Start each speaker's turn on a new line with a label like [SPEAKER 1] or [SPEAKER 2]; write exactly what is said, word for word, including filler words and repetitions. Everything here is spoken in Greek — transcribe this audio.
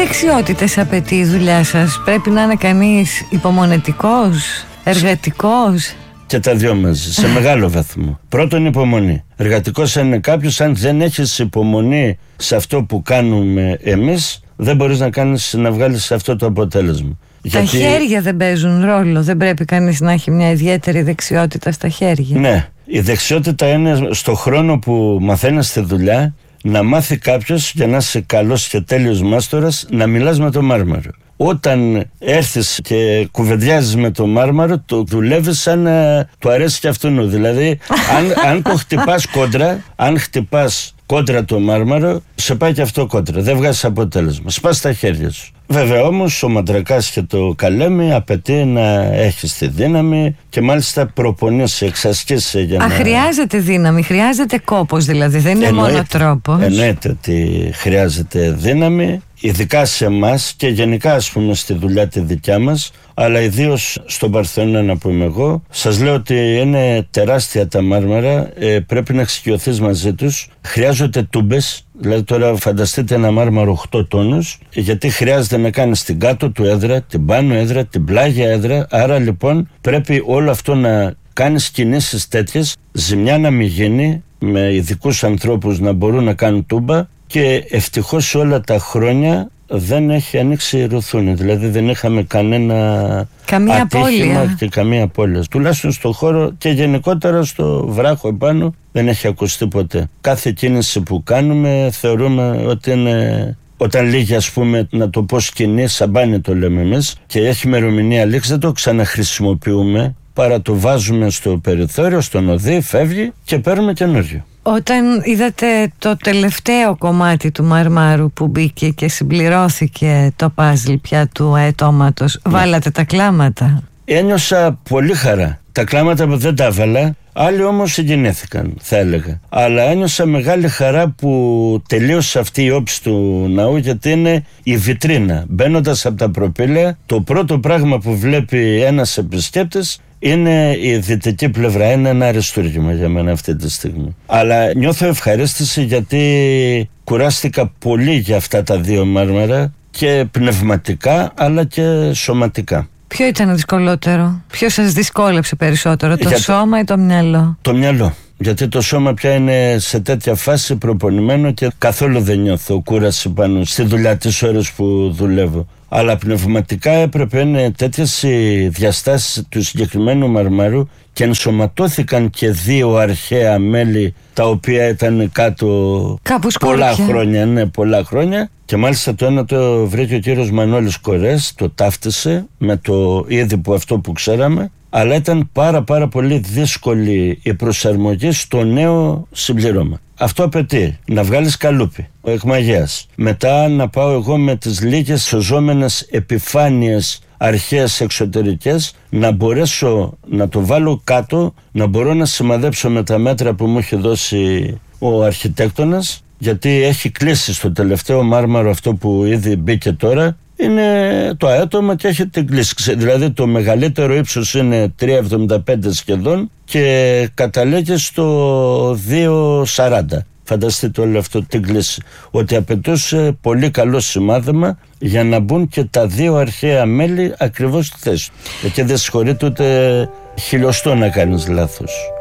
[SPEAKER 1] δεξιότητες απαιτεί η δουλειά σας? Πρέπει να είναι κανείς υπομονετικός, εργατικός?
[SPEAKER 2] Και τα δυο μαζί, σε μεγάλο βαθμό. Πρώτον, υπομονή. Εργατικός είναι κάποιος, αν δεν έχεις υπομονή σε αυτό που κάνουμε εμείς, δεν μπορείς να κάνεις, να βγάλεις αυτό το αποτέλεσμα.
[SPEAKER 1] Τα Γιατί... χέρια δεν παίζουν ρόλο? Δεν πρέπει κανείς να έχει μια ιδιαίτερη δεξιότητα στα χέρια?
[SPEAKER 2] Ναι, η δεξιότητα είναι στο χρόνο που μαθαίνεις τη δουλειά, να μάθει κάποιος, για να είσαι καλός και τέλειος μάστορας, να μιλάς με το μάρμαρο. Όταν έρθεις και κουβεντιάζεις με το μάρμαρο, το δουλεύεις σαν να του αρέσει και αυτόν. Δηλαδή, αν, αν το χτυπάς κόντρα, αν χτυπάς κόντρα το μάρμαρο, σε πάει και αυτό κόντρα. Δεν βγάζεις αποτέλεσμα. Σπάς τα χέρια σου. Βέβαια όμως ο μαντρακάς και το καλέμι απαιτεί να έχεις τη δύναμη και μάλιστα προπονείσαι, εξασκείσαι για να...
[SPEAKER 1] Α, χρειάζεται δύναμη, χρειάζεται κόπος δηλαδή, δεν είναι εννοείται, μόνο τρόπος.
[SPEAKER 2] Εννοείται ότι χρειάζεται δύναμη, ειδικά σε εμάς και γενικά ας πούμε στη δουλειά τη δικιά μας, αλλά ιδίως στον Παρθενώνα να πούμε εγώ. Σας λέω ότι είναι τεράστια τα μάρμαρα, ε, πρέπει να εξοικειωθείς μαζί τους. Χρειάζονται τούμπες, δηλαδή τώρα φανταστείτε ένα μάρμαρο οκτώ τόνους, γιατί χρειάζεται να κάνεις την κάτω του έδρα, την πάνω έδρα, την πλάγια έδρα. Άρα λοιπόν πρέπει όλο αυτό να κάνεις κινήσεις τέτοιες, ζημιά να μην γίνει, με ειδικούς ανθρώπους να μπορούν να κάνουν τούμπα. Και ευτυχώς όλα τα χρόνια δεν έχει ανοίξει ρουθούνη, δηλαδή δεν είχαμε κανένα
[SPEAKER 1] καμία
[SPEAKER 2] ατύχημα
[SPEAKER 1] απώλεια.
[SPEAKER 2] Και καμία απώλεια. Τουλάχιστον στο χώρο και γενικότερα στο βράχο επάνω δεν έχει ακουστεί ποτέ. Κάθε κίνηση που κάνουμε θεωρούμε ότι είναι, όταν λύγει ας πούμε, να το πω σκηνή, σαμπάνι το λέμε εμείς, και έχει ημερομηνία λήξη, δεν το ξαναχρησιμοποιούμε, παρά το βάζουμε στο περιθώριο, στον οδύ, φεύγει και παίρνουμε καινούριο.
[SPEAKER 1] Όταν είδατε το τελευταίο κομμάτι του μαρμάρου που μπήκε και συμπληρώθηκε το πάζλ πια του αετώματος, ναι, βάλατε τα κλάματα?
[SPEAKER 2] Ένιωσα πολύ χαρά. Τα κλάματα που δεν τα βάλα, άλλοι όμως συγκινήθηκαν, θα έλεγα. Αλλά ένιωσα μεγάλη χαρά που τελείωσε αυτή η όψη του ναού, γιατί είναι η βιτρίνα. Μπαίνοντας από τα προπήλαια, το πρώτο πράγμα που βλέπει ένας επισκέπτης είναι η δυτική πλευρά. Είναι ένα αριστούργημα για μένα αυτή τη στιγμή. Αλλά νιώθω ευχαρίστηση, γιατί κουράστηκα πολύ για αυτά τα δύο μάρμαρα, και πνευματικά αλλά και σωματικά.
[SPEAKER 1] Ποιο ήταν δυσκολότερο? Ποιο σας δυσκόλεψε περισσότερο, το για σώμα το... ή το μυαλό?
[SPEAKER 2] Το μυαλό. Γιατί το σώμα πια είναι σε τέτοια φάση προπονημένο και καθόλου δεν νιώθω κούραση πάνω στη δουλειά τις ώρες που δουλεύω. Αλλά πνευματικά έπρεπε, είναι τέτοιες οι διαστάσεις του συγκεκριμένου μαρμάρου, και ενσωματώθηκαν και δύο αρχαία μέλη τα οποία ήταν κάτω πολλά χρόνια, ναι, πολλά χρόνια. Και μάλιστα το ένα το βρήκε ο κύριος Μανώλης Κορές, το ταύτισε με το είδη που αυτό που ξέραμε, αλλά ήταν πάρα πάρα πολύ δύσκολη η προσαρμογή στο νέο συμπληρώμα. Αυτό απαιτεί να βγάλεις καλούπι εκ μαγείας, μετά να πάω εγώ με τις λίγες σωζόμενες επιφάνειες αρχαίες εξωτερικές, να μπορέσω να το βάλω κάτω, να μπορώ να σημαδέψω με τα μέτρα που μου έχει δώσει ο αρχιτέκτονας, γιατί έχει κλείσει στο τελευταίο μάρμαρο αυτό που ήδη μπήκε τώρα, είναι το αέτομα και έχει την κλίση. Δηλαδή το μεγαλύτερο ύψος είναι τρία εβδομήντα πέντε σχεδόν και καταλήγει στο δύο σαράντα. Φανταστείτε όλο αυτό την κλίση. Ότι απαιτούσε πολύ καλό σημάδεμα για να μπουν και τα δύο αρχαία μέλη ακριβώς στη θέση. Και δεν συγχωρείται ούτε χιλιοστό να κάνεις λάθος.